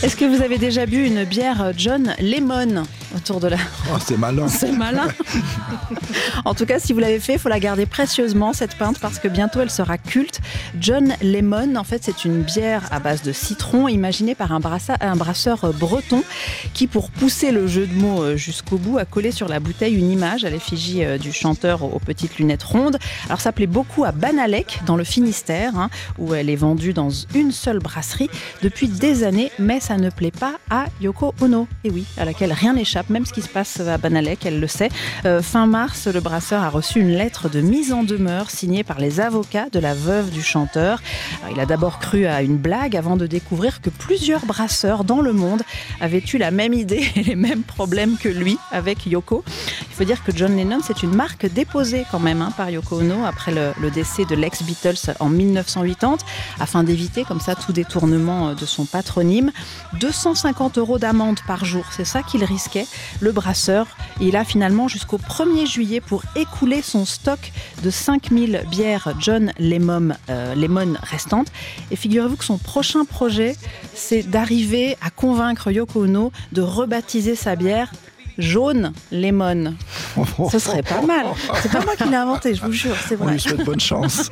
Est-ce que vous avez déjà bu une bière John Lemon autour de la... Oh, c'est malin. C'est malin. En tout cas, si vous l'avez fait, il faut la garder précieusement, cette pinte, parce que bientôt elle sera culte. John Lemon, en fait, c'est une bière à base de citron, imaginée par un brasseur breton qui, pour pousser le jeu de mots jusqu'au bout, a collé sur la bouteille une image à l'effigie du chanteur aux petites lunettes rondes. Alors, ça plaît beaucoup à Banalec, dans le Finistère, où elle est vendue dans une seule brasserie depuis des années, mais ça ne plaît pas à Yoko Ono. Et oui, à laquelle rien n'échappe, même ce qui se passe à Banalec, elle le sait. Fin mars, le brasseur a reçu une lettre de mise en demeure signée par les avocats de la veuve du chanteur. Alors, il a d'abord cru à une blague avant de découvrir que plusieurs brasseurs dans le monde avaient eu la même idée et les mêmes problèmes que lui avec Yoko. Il faut dire que John Lennon, c'est une marque déposée quand même par Yoko Ono après le décès de l'ex-Beatles en 1980, afin d'éviter comme ça tout détournement de son patronyme. 250 € d'amende par jour, c'est ça qu'il risquait, le brasseur. Il a finalement jusqu'au 1er juillet pour écouler son stock de 5000 bières John Lemon restantes. Et figurez-vous que son prochain projet, c'est d'arriver à convaincre Yoko Ono de rebaptiser sa bière Jaune Lemon. Ce serait pas mal. C'est pas moi qui l'ai inventé, je vous jure, c'est vrai. On lui souhaite bonne chance.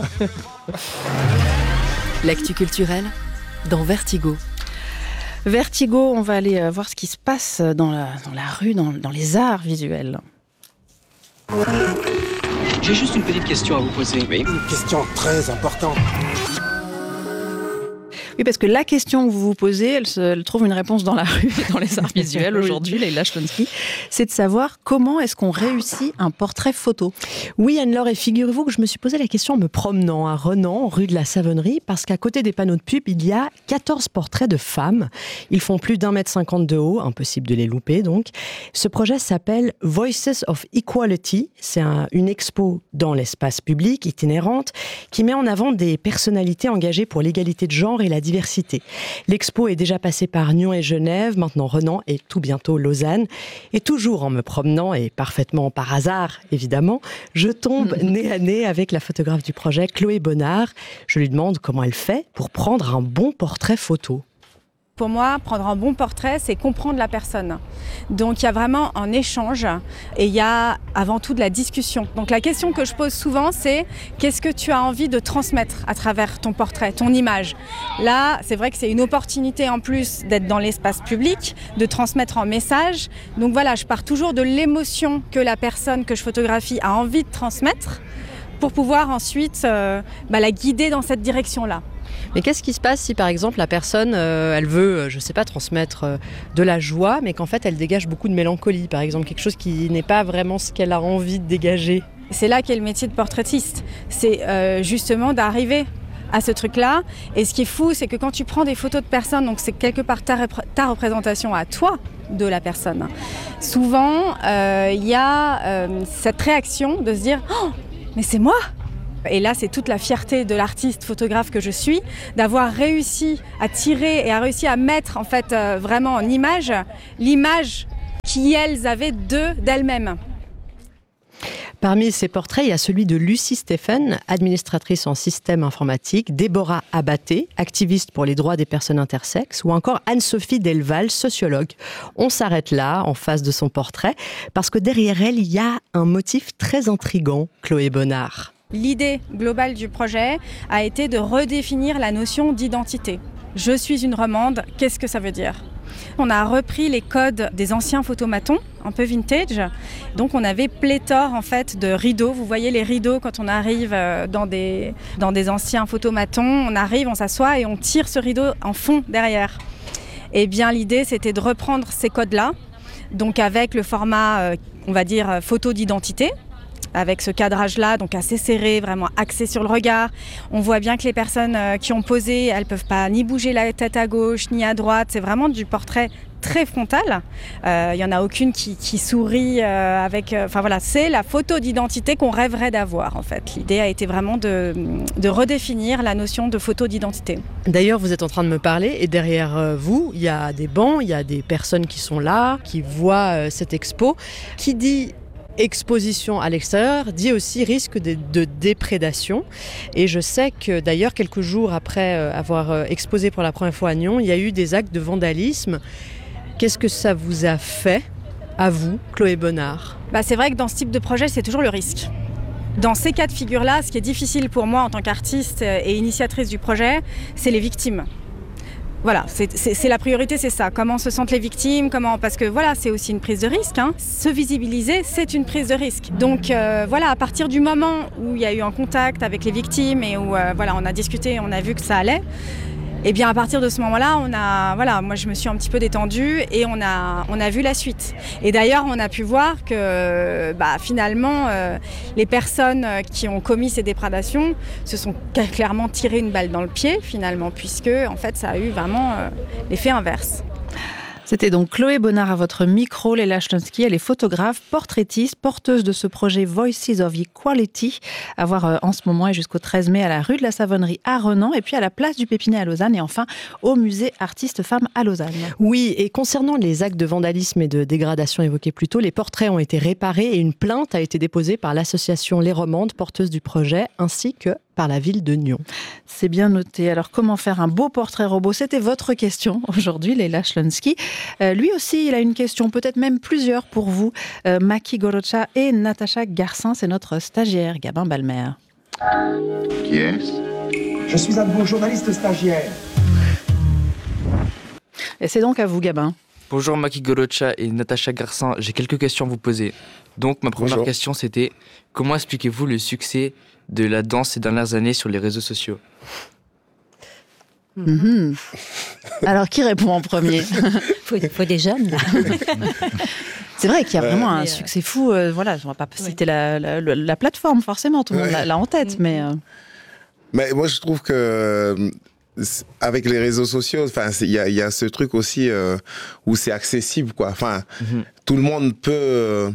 L'actu culturelle dans Vertigo. Vertigo, on va aller voir ce qui se passe dans la rue, dans les arts visuels. J'ai juste une petite question à vous poser. Oui. Une question très importante. Oui, parce que la question que vous vous posez, elle trouve une réponse dans la rue et dans les arts visuels aujourd'hui, Leïla Chlonsky. C'est de savoir comment est-ce qu'on réussit un portrait photo. Oui, Anne-Laure, et figurez-vous que je me suis posé la question en me promenant à Renan, rue de la Savonnerie, parce qu'à côté des panneaux de pub, il y a 14 portraits de femmes. Ils font plus d'1,50 m de haut, impossible de les louper donc. Ce projet s'appelle Voices of Equality. C'est une expo dans l'espace public, itinérante, qui met en avant des personnalités engagées pour l'égalité de genre et la diversité. L'expo est déjà passée par Nyon et Genève, maintenant Renan et tout bientôt Lausanne. Et toujours en me promenant, et parfaitement par hasard évidemment, je tombe nez à nez avec la photographe du projet, Chloé Bonnard. Je lui demande comment elle fait pour prendre un bon portrait photo. Pour moi, prendre un bon portrait, c'est comprendre la personne. Donc il y a vraiment un échange et il y a avant tout de la discussion. Donc la question que je pose souvent, c'est qu'est-ce que tu as envie de transmettre à travers ton portrait, ton image ? Là, c'est vrai que c'est une opportunité en plus d'être dans l'espace public, de transmettre un message. Donc voilà, je pars toujours de l'émotion que la personne que je photographie a envie de transmettre pour pouvoir ensuite la guider dans cette direction-là. Mais qu'est-ce qui se passe si, par exemple, la personne, elle veut, transmettre de la joie, mais qu'en fait, elle dégage beaucoup de mélancolie, par exemple, quelque chose qui n'est pas vraiment ce qu'elle a envie de dégager ? C'est là qu'est le métier de portraitiste. C'est justement d'arriver à ce truc-là. Et ce qui est fou, c'est que quand tu prends des photos de personnes, donc c'est quelque part ta représentation à toi de la personne. Souvent, il y a cette réaction de se dire « Oh, mais c'est moi !» Et là, c'est toute la fierté de l'artiste photographe que je suis, d'avoir réussi à tirer et à réussi à mettre en fait vraiment en image l'image qu'elles avaient d'elles-mêmes. Parmi ces portraits, il y a celui de Lucie Stephen, administratrice en système informatique, Déborah Abaté, activiste pour les droits des personnes intersexes, ou encore Anne-Sophie Delval, sociologue. On s'arrête là, en face de son portrait, parce que derrière elle, il y a un motif très intriguant, Chloé Bonnard. L'idée globale du projet a été de redéfinir la notion d'identité. Je suis une romande, qu'est-ce que ça veut dire ? On a repris les codes des anciens photomatons, un peu vintage. Donc on avait pléthore en fait de rideaux. Vous voyez les rideaux quand on arrive dans des anciens photomatons. On arrive, on s'assoit et on tire ce rideau en fond derrière. Et bien l'idée c'était de reprendre ces codes-là, donc avec le format, on va dire, photo d'identité. Avec ce cadrage-là, donc assez serré, vraiment axé sur le regard. On voit bien que les personnes qui ont posé, elles ne peuvent pas ni bouger la tête à gauche ni à droite. C'est vraiment du portrait très frontal. Il n'y en a aucune qui sourit avec... c'est la photo d'identité qu'on rêverait d'avoir, en fait. L'idée a été vraiment de redéfinir la notion de photo d'identité. D'ailleurs, vous êtes en train de me parler et derrière vous, il y a des bancs, il y a des personnes qui sont là, qui voient cette expo. Qui dit exposition à l'extérieur dit aussi risque de déprédation. Et je sais que d'ailleurs, quelques jours après avoir exposé pour la première fois à Nyon, il y a eu des actes de vandalisme. Qu'est-ce que ça vous a fait, à vous, Chloé Bonnard ? C'est vrai que dans ce type de projet, c'est toujours le risque. Dans ces cas de figure-là, ce qui est difficile pour moi en tant qu'artiste et initiatrice du projet, c'est les victimes. Voilà, c'est la priorité, c'est ça. Comment se sentent les victimes, parce que voilà, c'est aussi une prise de risque. Se visibiliser, c'est une prise de risque. Donc à partir du moment où il y a eu un contact avec les victimes et où on a discuté, on a vu que ça allait. Et bien à partir de ce moment-là, moi je me suis un petit peu détendue et on a vu la suite. Et d'ailleurs, on a pu voir que finalement, les personnes qui ont commis ces déprédations se sont clairement tiré une balle dans le pied finalement, puisque en fait ça a eu vraiment l'effet inverse. C'était donc Chloé Bonnard à votre micro. Leila Chlonsky, elle est photographe, portraitiste, porteuse de ce projet Voices of Equality, à voir en ce moment et jusqu'au 13 mai à la rue de la Savonnerie à Renan et puis à la place du Pépinet à Lausanne et enfin au musée Artistes Femmes à Lausanne. Oui, et concernant les actes de vandalisme et de dégradation évoqués plus tôt, les portraits ont été réparés et une plainte a été déposée par l'association Les Romandes, porteuse du projet, ainsi que par la ville de Nyon. C'est bien noté. Alors, comment faire un beau portrait robot ? C'était votre question aujourd'hui, Leila Chlonsky. Lui aussi, il a une question, peut-être même plusieurs pour vous. Maki Gorocha et Natacha Garcin, c'est notre stagiaire, Gabin Balmer. Qui est-ce ? Je suis un de vos journalistes stagiaires. Et c'est donc à vous, Gabin. Bonjour Maki Gorocha et Natacha Garcin, j'ai quelques questions à vous poser. Donc ma première question c'était, comment expliquez-vous le succès de la danse ces dernières années sur les réseaux sociaux ? Alors qui répond en premier ? faut des jeunes là. C'est vrai qu'il y a vraiment un succès fou. On ne va pas citer la plateforme forcément, tout le monde l'a en tête, mais moi je trouve que avec les réseaux sociaux, il y a ce truc aussi où c'est accessible, quoi. Tout le monde peut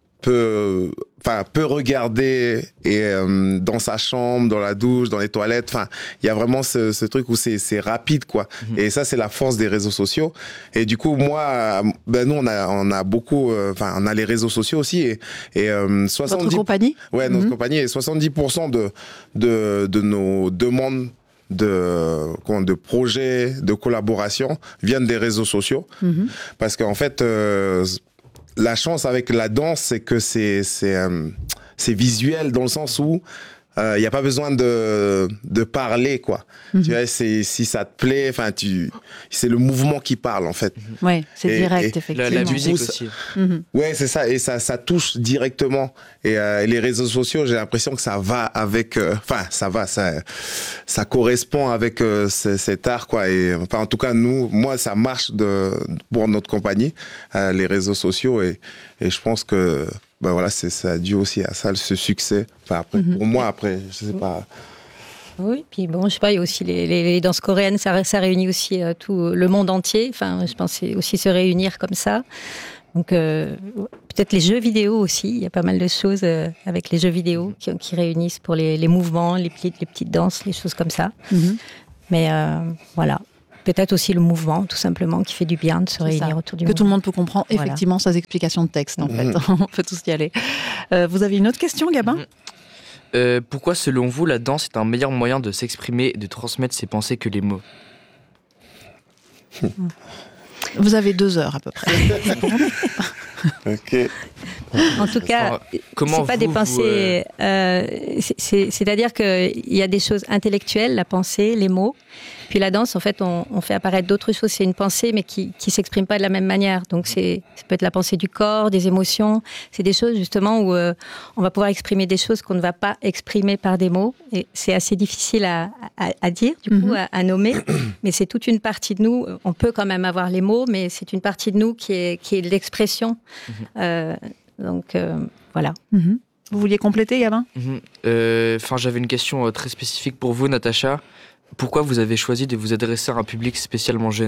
regarder et dans sa chambre, dans la douche, dans les toilettes. Il y a vraiment ce truc où c'est rapide, quoi. Et ça, c'est la force des réseaux sociaux. Et du coup, moi, nous, on a beaucoup, on a les réseaux sociaux aussi et 70. Votre compagnie ? Ouais, notre compagnie, et 70% de nos demandes de projets, de collaboration viennent des réseaux sociaux. Parce qu'en fait, la chance avec la danse, c'est que c'est visuel dans le sens où il n'y a pas besoin de parler, quoi. Tu vois, si ça te plaît, c'est le mouvement qui parle, en fait. Oui, c'est direct, effectivement. La musique aussi. Ouais, c'est ça, et ça touche directement. Et les réseaux sociaux, j'ai l'impression que ça va avec, ça correspond avec cet art, quoi. Et en tout cas, moi, ça marche pour notre compagnie, les réseaux sociaux, et je pense que ça a dû aussi à ça, ce succès. Pour moi, après, je sais pas. Oui, puis bon, je sais pas, il y a aussi les danses coréennes, ça réunit aussi tout le monde entier. Je pense que c'est aussi se réunir comme ça. Donc, peut-être les jeux vidéo aussi. Il y a pas mal de choses avec les jeux vidéo qui réunissent pour les mouvements, les petites danses, les choses comme ça. Mais voilà. Peut-être aussi le mouvement, tout simplement, qui fait du bien de se réunir autour du mouvement. Que tout le monde peut comprendre effectivement ces explications de texte, en fait. On peut tous y aller. Vous avez une autre question, Gabin ? Pourquoi, selon vous, la danse est un meilleur moyen de s'exprimer et de transmettre ses pensées que les mots ? Vous avez 2 heures à peu près. Ok. En tout cas, c'est pas des pensées. C'est-à-dire qu'il y a des choses intellectuelles, la pensée, les mots. Puis la danse, en fait, on fait apparaître d'autres choses. C'est une pensée, mais qui s'exprime pas de la même manière. Donc ça peut être la pensée du corps, des émotions. C'est des choses justement où on va pouvoir exprimer des choses qu'on ne va pas exprimer par des mots. Et c'est assez difficile à dire, du coup, à nommer. Mais c'est toute une partie de nous. On peut quand même avoir les mots, mais c'est une partie de nous qui est l'expression. Donc voilà. Vous vouliez compléter, Gabin ? J'avais une question très spécifique pour vous, Natacha. Pourquoi vous avez choisi de vous adresser à un public spécialement jeune ?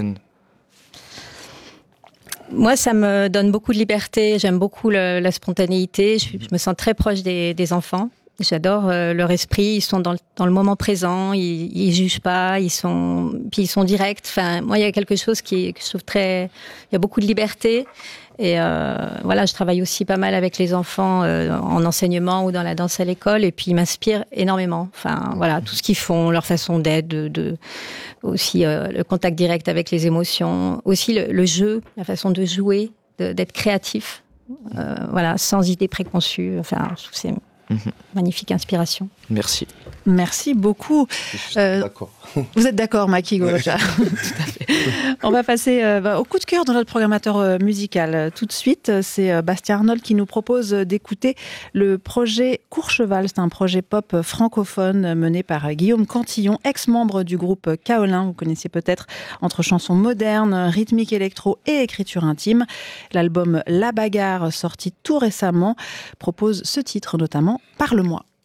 Moi, ça me donne beaucoup de liberté. J'aime beaucoup la spontanéité. Je me sens très proche des enfants. J'adore leur esprit, ils sont dans le moment présent, ils jugent pas, ils sont directs. Enfin, moi, il y a quelque chose que je trouve il y a beaucoup de liberté. Et je travaille aussi pas mal avec les enfants en enseignement ou dans la danse à l'école, et puis ils m'inspirent énormément. Enfin, voilà, tout ce qu'ils font, leur façon d'être, aussi le contact direct avec les émotions, aussi le jeu, la façon de jouer, d'être créatif, sans idées préconçues. Enfin, je trouve que c'est magnifique inspiration. Merci. Merci beaucoup. Je suis d'accord. Vous êtes d'accord, Maki Golocha? Tout à fait. On va passer au coup de cœur de notre programmateur musical. Tout de suite, c'est Bastien Arnold qui nous propose d'écouter le projet Courcheval. C'est un projet pop francophone mené par Guillaume Cantillon, ex-membre du groupe Kaolin. Vous connaissez peut-être, entre chansons modernes, rythmique électro et écriture intime. L'album La Bagarre, sorti tout récemment, propose ce titre notamment, Parle-moi.